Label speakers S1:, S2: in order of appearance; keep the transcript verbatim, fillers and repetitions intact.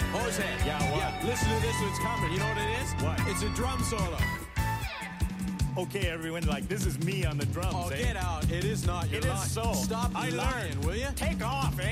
S1: Jose.
S2: Yeah, what?
S1: Yeah, listen to this one. It's coming. You know what it is?
S2: What?
S1: It's a drum solo.
S2: Okay, everyone, like, this is me on the drums.
S1: Oh,
S2: eh?
S1: get out. It is not. You're
S2: It is
S1: lying.
S2: so.
S1: Stop
S2: I
S1: lying,
S2: learned.
S1: will you?
S2: Take off, eh?